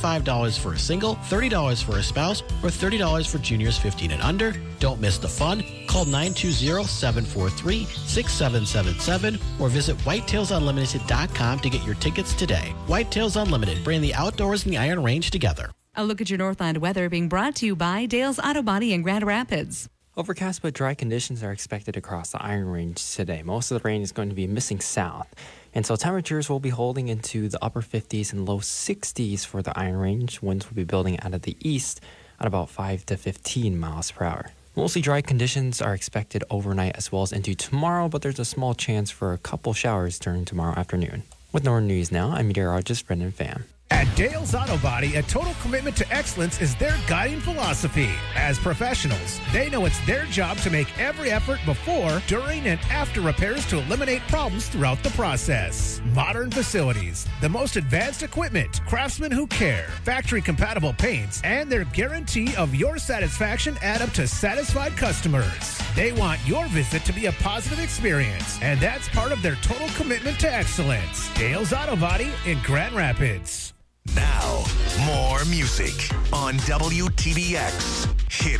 $25 for a single, $30 for a spouse, or $30 for juniors 15 and under. Don't miss the fun. Call 920-743-6777 or visit whitetailsunlimited.com to get your tickets today. Whitetails Unlimited, bring the outdoors and the iron range together. A look at your Northland weather being brought to you by Dale's Auto Body in Grand Rapids. Overcast but dry conditions are expected across the Iron Range today. Most of the rain is going to be missing south. And so temperatures will be holding into the upper 50s and low 60s for the Iron Range. Winds will be building out of the east at about 5 to 15 miles per hour. Mostly dry conditions are expected overnight as well as into tomorrow, but there's a small chance for a couple showers during tomorrow afternoon. With Northern News Now, I'm meteorologist Brendan Pham. At Dale's Auto Body, a total commitment to excellence is their guiding philosophy. As professionals, they know it's their job to make every effort before, during, and after repairs to eliminate problems throughout the process. Modern facilities, the most advanced equipment, craftsmen who care, factory-compatible paints, and their guarantee of your satisfaction add up to satisfied customers. They want your visit to be a positive experience, and that's part of their total commitment to excellence. Dale's Auto Body in Grand Rapids. Now, more music on WTBX. Hit